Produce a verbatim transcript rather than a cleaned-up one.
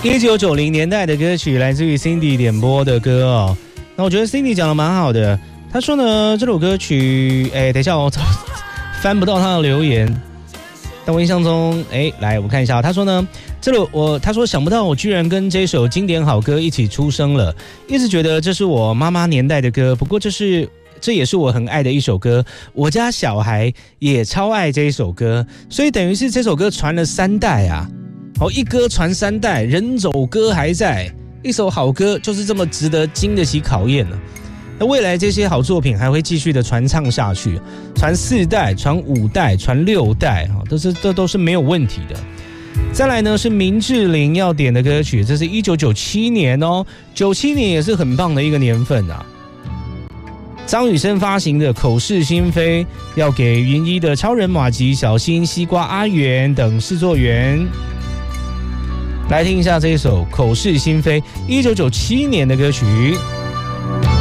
一九九零年代的歌曲，来自于 Cindy 点播的歌哦。那我觉得 Cindy 讲的蛮好的，他说呢，这首歌曲，哎，等一下我翻不到他的留言，但我印象中，哎，来我看一下，他说呢，这个我他说想不到我居然跟这首经典好歌一起出生了，一直觉得这是我妈妈年代的歌，不过这是。这也是我很爱的一首歌，我家小孩也超爱这一首歌，所以等于是这首歌传了三代啊！哦，一歌传三代，人走歌还在，一首好歌就是这么值得经得起考验了。那未来这些好作品还会继续的传唱下去，传四代、传五代、传六代，都是这都是没有问题的。再来呢是明志玲要点的歌曲，这是一九九七年哦，九七年也是很棒的一个年份啊。张雨生发行的《口是心非》，要给云一的超人马吉、小新、西瓜阿元等制作员来听一下这一首《口是心非》，一九九七年的歌曲。